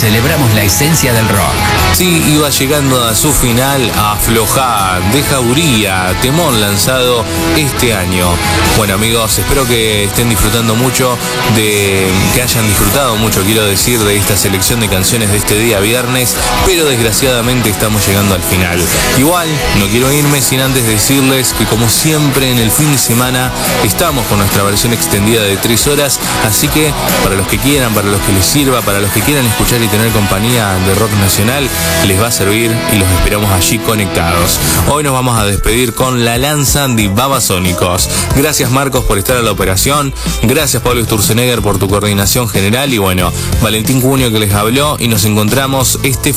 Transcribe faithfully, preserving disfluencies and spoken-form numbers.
celebramos la esencia del rock. Sí, iba llegando a su final Aflojá, de Jauría, temón lanzado este año. Bueno amigos, espero que estén disfrutando mucho, de que hayan disfrutado mucho, quiero decir, de esta selección de canciones de este día viernes, pero desgraciadamente estamos llegando al final. Igual, no quiero irme sin antes decirles que como siempre en el fin de semana estamos con nuestra versión extendida de tres horas, así que para los que quieran, para los que les sirva, para los que quieran escuchar y tener compañía de rock nacional, les va a servir y los esperamos allí conectados. Hoy nos vamos a despedir con La Lanza de Babasónicos. Gracias Marcos por estar a la operación, gracias Pablo Sturzenegger por tu coordinación general y bueno, Valentín Cunio que les habló y nos encontramos este